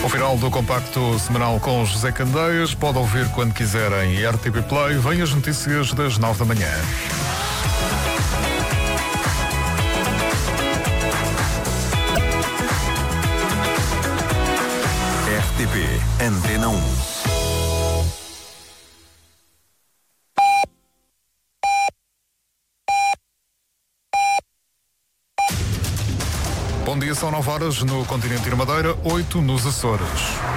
O final do compacto semanal com José Candeias pode ouvir quando quiserem. RTP Play, vem as notícias das 9 da manhã. RTP Antena 1. Bom dia, são 9 horas no continente e Madeira, 8 nos Açores.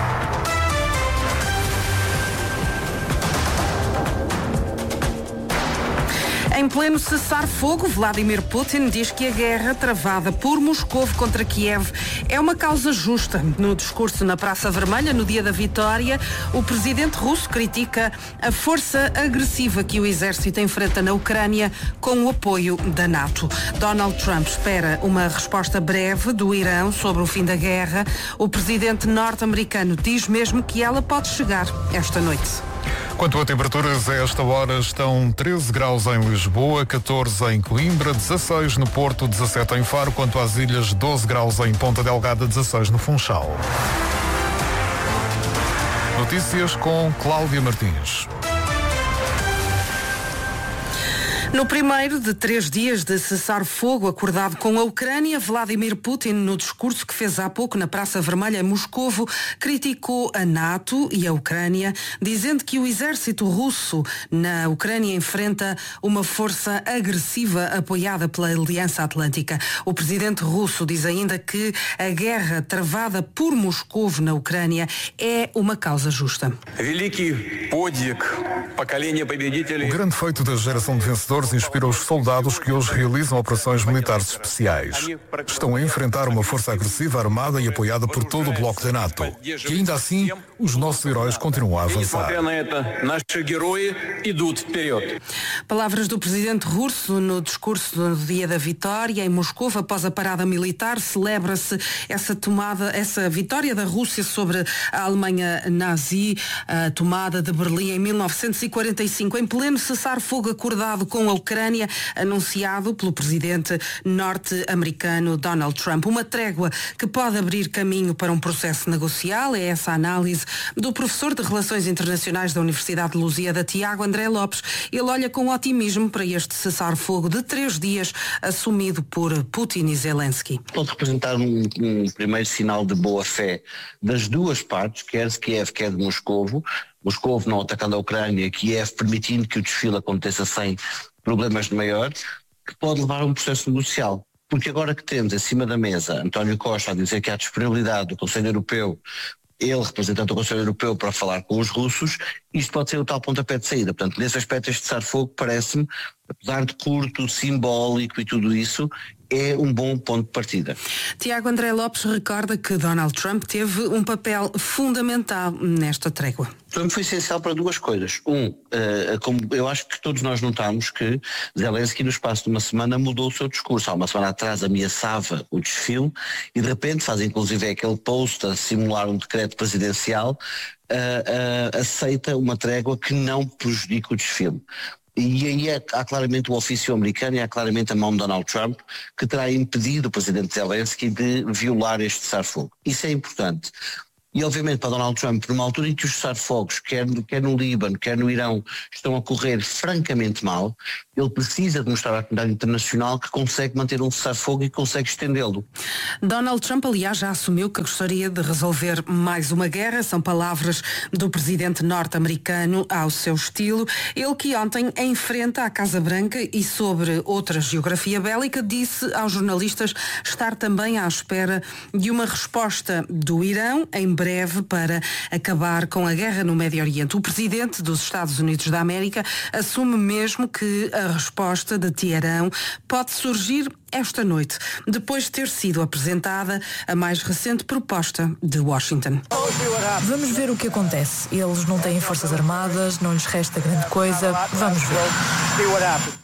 Em pleno cessar-fogo, Vladimir Putin diz que a guerra travada por Moscou contra Kiev é uma causa justa. No discurso na Praça Vermelha, no dia da vitória, o presidente russo critica a força agressiva que o exército enfrenta na Ucrânia com o apoio da NATO. Donald Trump espera uma resposta breve do Irão sobre o fim da guerra. O presidente norte-americano diz mesmo que ela pode chegar esta noite. Quanto a temperaturas, a esta hora estão 13 graus em Lisboa, 14 em Coimbra, 16 no Porto, 17 em Faro, quanto às ilhas, 12 graus em Ponta Delgada, 16 no Funchal. Notícias com Cláudia Martins. No primeiro de 3 dias de cessar-fogo acordado com a Ucrânia, Vladimir Putin, no discurso que fez há pouco na Praça Vermelha em Moscovo, criticou a NATO e a Ucrânia, dizendo que o exército russo na Ucrânia enfrenta uma força agressiva apoiada pela Aliança Atlântica. O presidente russo diz ainda que a guerra travada por Moscovo na Ucrânia é uma causa justa. O grande feito da geração de vencedores inspira os soldados que hoje realizam operações militares especiais. Estão a enfrentar uma força agressiva, armada e apoiada por todo o bloco da NATO. E ainda assim, os nossos heróis continuam a avançar. Palavras do presidente russo no discurso do dia da vitória em Moscou. Após a parada militar, celebra-se essa vitória da Rússia sobre a Alemanha nazi, a tomada de Berlim em 1945, em pleno cessar-fogo acordado com a Ucrânia, anunciado pelo presidente norte-americano Donald Trump. Uma trégua que pode abrir caminho para um processo negocial. É essa a análise do professor de Relações Internacionais da Universidade de Lusíada, Tiago André Lopes. Ele olha com otimismo para este cessar-fogo de 3 dias assumido por Putin e Zelensky. Pode representar um primeiro sinal de boa-fé das duas partes, quer de Kiev, quer de Moscovo. Moscovo não atacando a Ucrânia, Kiev permitindo que o desfile aconteça sem problemas de maior, que pode levar a um processo negocial. Porque agora que temos em cima da mesa António Costa a dizer que há disponibilidade do Conselho Europeu, ele representante do Conselho Europeu, para falar com os russos, isto pode ser o tal pontapé de saída. Portanto, nesse aspecto, este cessar-fogo parece-me, apesar de curto, simbólico e tudo isso, é um bom ponto de partida. Tiago André Lopes recorda que Donald Trump teve um papel fundamental nesta trégua. Trump foi essencial para duas coisas. Como eu acho que todos nós notamos que Zelensky, no espaço de uma semana, mudou o seu discurso. Há uma semana atrás ameaçava o desfile e de repente faz inclusive aquele post a simular um decreto presidencial, aceita uma trégua que não prejudica o desfile. E aí há claramente o ofício americano e há claramente a mão de Donald Trump que terá impedido o presidente Zelensky de violar este cessar-fogo. Isso é importante. E obviamente para Donald Trump, numa altura em que os cessar-fogos, quer no Líbano, quer no Irão, estão a correr francamente mal, ele precisa de mostrar à comunidade internacional que consegue manter um cessar-fogo e consegue estendê-lo. Donald Trump, aliás, já assumiu que gostaria de resolver mais uma guerra. São palavras do presidente norte-americano ao seu estilo. Ele que ontem, em frente à Casa Branca e sobre outra geografia bélica, disse aos jornalistas estar também à espera de uma resposta do Irão em breve para acabar com a guerra no Médio Oriente. O presidente dos Estados Unidos da América assume mesmo que a resposta de Teherão pode surgir esta noite, depois de ter sido apresentada a mais recente proposta de Washington. Vamos ver o que acontece. Eles não têm forças armadas, não lhes resta grande coisa. Vamos ver.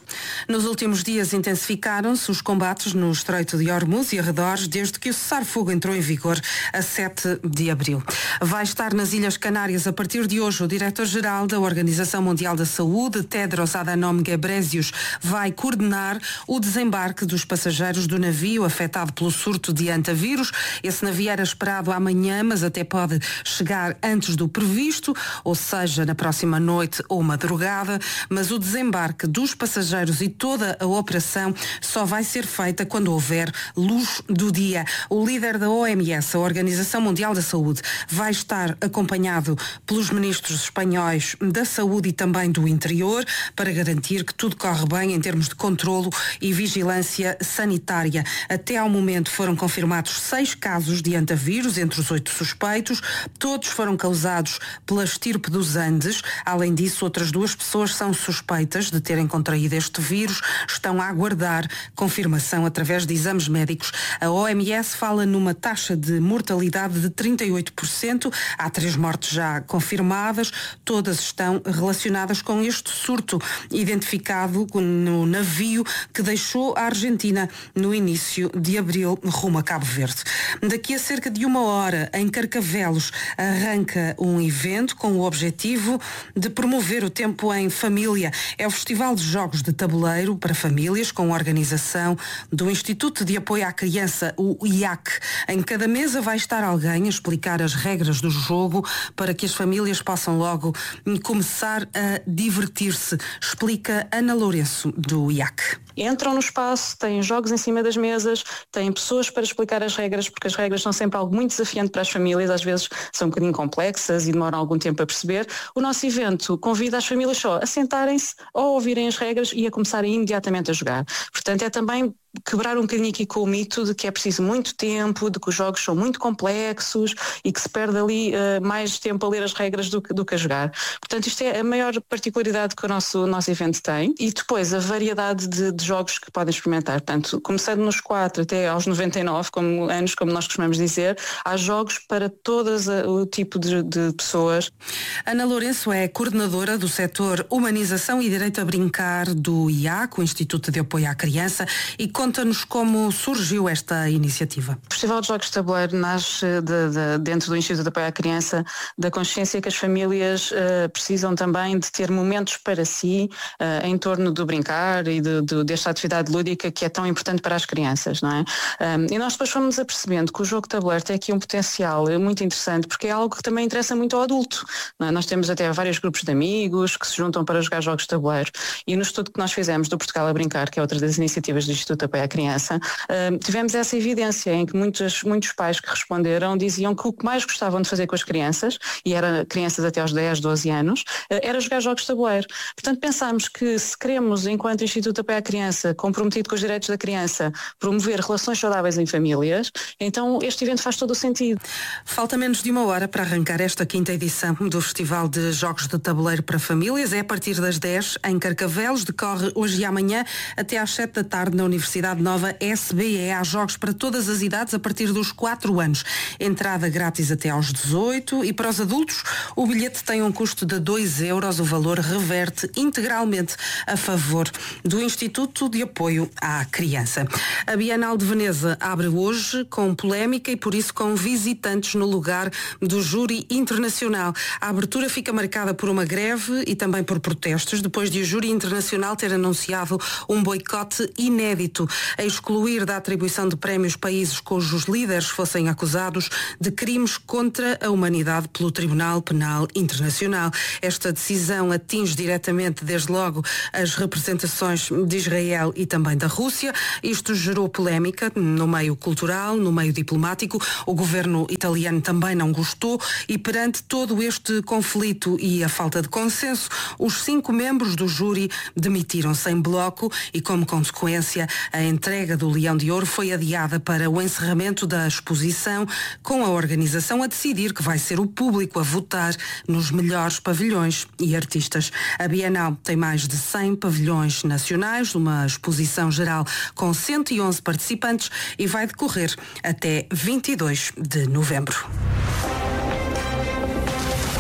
Nos últimos dias intensificaram-se os combates no Estreito de Hormuz e arredores desde que o cessar-fogo entrou em vigor a 7 de abril. Vai estar nas Ilhas Canárias a partir de hoje o diretor-geral da Organização Mundial da Saúde, Tedros Adhanom Ghebreyesus, vai coordenar o desembarque dos passageiros do navio afetado pelo surto de hantavírus. Esse navio era esperado amanhã, mas até pode chegar antes do previsto, ou seja, na próxima noite ou madrugada, mas o desembarque dos passageiros e toda a operação só vai ser feita quando houver luz do dia. O líder da OMS, a Organização Mundial da Saúde, vai estar acompanhado pelos ministros espanhóis da Saúde e também do Interior para garantir que tudo corre bem em termos de controlo e vigilância sanitária. Até ao momento foram confirmados 6 casos de hantavírus entre os 8 suspeitos. Todos foram causados pela estirpe dos Andes. Além disso, outras 2 pessoas são suspeitas de terem contraído este vírus. Estão a aguardar confirmação através de exames médicos. A OMS fala numa taxa de mortalidade de 38%. Há 3 mortes já confirmadas. Todas estão relacionadas com este surto identificado no navio que deixou a Argentina no início de abril rumo a Cabo Verde. Daqui a cerca de 1 hora, em Carcavelos, arranca um evento com o objetivo de promover o tempo em família. É o Festival de Jogos de Tabuleiro para Famílias, com a organização do Instituto de Apoio à Criança, o IAC. Em cada mesa vai estar alguém a explicar as regras do jogo para que as famílias possam logo começar a divertir-se. Explica Ana Lourenço, do IAC. Entram no espaço, têm jogos em cima das mesas, têm pessoas para explicar as regras, porque as regras são sempre algo muito desafiante para as famílias, às vezes são um bocadinho complexas e demoram algum tempo a perceber. O nosso evento convida as famílias só a sentarem-se, a ouvirem as regras e a começarem imediatamente a jogar. Portanto, é também quebrar um bocadinho aqui com o mito de que é preciso muito tempo, de que os jogos são muito complexos e que se perde ali mais tempo a ler as regras do que a jogar. Portanto, isto é a maior particularidade que o nosso evento tem. E depois a variedade de jogos que podem experimentar. Portanto, começando nos 4 até aos 99 anos, como nós costumamos dizer, há jogos para todos o tipo de pessoas. Ana Lourenço é coordenadora do setor Humanização e Direito a Brincar do IAC, o Instituto de Apoio à Criança, e conta-nos como surgiu esta iniciativa. O Festival de Jogos de Tabuleiro nasce dentro do Instituto de Apoio à Criança da consciência que as famílias precisam também de ter momentos para si em torno do brincar e desta atividade lúdica que é tão importante para as crianças, não é? E nós depois fomos apercebendo que o jogo de tabuleiro tem aqui um potencial muito interessante porque é algo que também interessa muito ao adulto, não é? Nós temos até vários grupos de amigos que se juntam para jogar jogos de tabuleiro e no estudo que nós fizemos do Portugal a Brincar, que é outra das iniciativas do Instituto de Apoio à Criança, tivemos essa evidência em que muitos pais que responderam diziam que o que mais gostavam de fazer com as crianças, e eram crianças até aos 10, 12 anos, era jogar jogos de tabuleiro. Portanto, pensámos que se queremos, enquanto Instituto de Apoio à Criança, comprometido com os direitos da criança, promover relações saudáveis em famílias, então este evento faz todo o sentido. Falta menos de 1 hora para arrancar esta 5ª edição do Festival de Jogos de Tabuleiro para Famílias. É a partir das 10 em Carcavelos, decorre hoje e amanhã até às 7 da tarde na Universidade Nova SBE. Há jogos para todas as idades a partir dos 4 anos. Entrada grátis até aos 18 e para os adultos o bilhete tem um custo de 2 euros. O valor reverte integralmente a favor do Instituto de Apoio à Criança. A Bienal de Veneza abre hoje com polémica e por isso com visitantes no lugar do júri internacional. A abertura fica marcada por uma greve e também por protestos, depois de o júri internacional ter anunciado um boicote inédito, a excluir da atribuição de prémios países cujos líderes fossem acusados de crimes contra a humanidade pelo Tribunal Penal Internacional. Esta decisão atinge diretamente, desde logo, as representações de Israel e também da Rússia. Isto gerou polémica no meio cultural, no meio diplomático. O governo italiano também não gostou e perante todo este conflito e a falta de consenso, os 5 membros do júri demitiram-se em bloco e, como consequência, a entrega do Leão de Ouro foi adiada para o encerramento da exposição, com a organização a decidir que vai ser o público a votar nos melhores pavilhões e artistas. A Bienal tem mais de 100 pavilhões nacionais, uma exposição geral com 111 participantes e vai decorrer até 22 de novembro.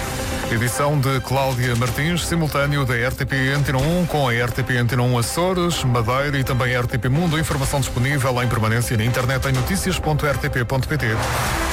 Edição de Cláudia Martins, simultâneo da RTP Antena 1 com a RTP Antena 1 Açores, Madeira e também a RTP Mundo. Informação disponível em permanência na internet em noticias.rtp.pt.